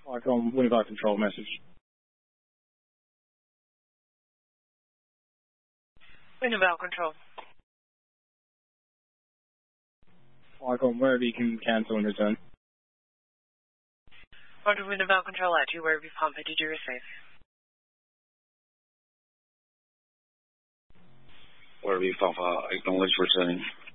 Qualcomm Windows control message. Windows control. Qualcomm, wherever you can cancel and return. Order Windows control at you, wherever you pump it, did you receive? Wherever you pump, acknowledge returning.